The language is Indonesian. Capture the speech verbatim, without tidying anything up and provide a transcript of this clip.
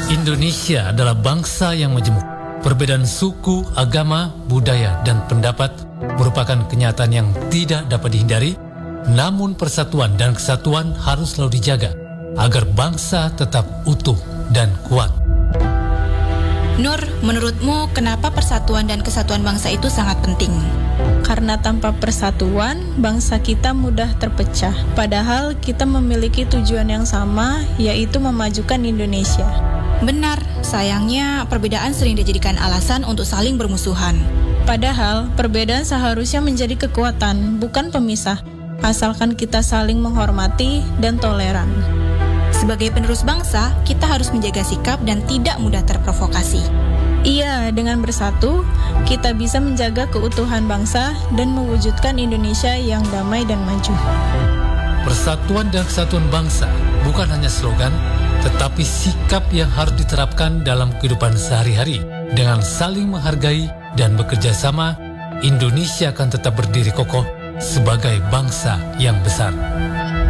Indonesia adalah bangsa yang majemuk. Perbedaan suku, agama, budaya, dan pendapat merupakan kenyataan yang tidak dapat dihindari. Namun persatuan dan kesatuan harus selalu dijaga agar bangsa tetap utuh dan kuat. Nur, menurutmu kenapa persatuan dan kesatuan bangsa itu sangat penting? Karena tanpa persatuan, bangsa kita mudah terpecah. Padahal kita memiliki tujuan yang sama, yaitu memajukan Indonesia. Benar, sayangnya perbedaan sering dijadikan alasan untuk saling bermusuhan. Padahal, perbedaan seharusnya menjadi kekuatan, bukan pemisah. Asalkan kita saling menghormati dan toleran. Sebagai penerus bangsa, kita harus menjaga sikap dan tidak mudah terprovokasi. Iya, dengan bersatu, kita bisa menjaga keutuhan bangsa dan mewujudkan Indonesia yang damai dan maju. Persatuan dan kesatuan bangsa bukan hanya slogan, tetapi sikap yang harus diterapkan dalam kehidupan sehari-hari. Dengan saling menghargai dan bekerja sama, Indonesia akan tetap berdiri kokoh sebagai bangsa yang besar.